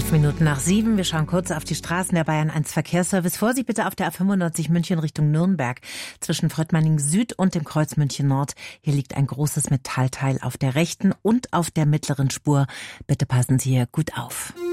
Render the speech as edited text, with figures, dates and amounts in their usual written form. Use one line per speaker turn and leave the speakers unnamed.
5:05. Wir schauen kurz auf die Straßen der Bayern 1 Verkehrsservice. Vorsicht bitte auf der A95 München Richtung Nürnberg. Zwischen Fröttmanning Süd und dem Kreuz München Nord. Hier liegt ein großes Metallteil auf der rechten und auf der mittleren Spur. Bitte passen Sie hier gut auf.